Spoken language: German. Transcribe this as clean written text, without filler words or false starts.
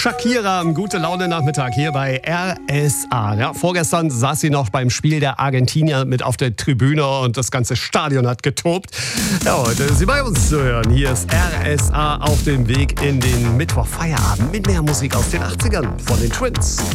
Shakira am Gute-Laune-Nachmittag hier bei RSA. Ja, vorgestern saß sie noch beim Spiel der Argentinier mit auf der Tribüne und das ganze Stadion hat getobt. Ja, heute ist sie bei uns zu hören. Hier ist RSA auf dem Weg in den Mittwochfeierabend mit mehr Musik aus den 80ern von den Twins.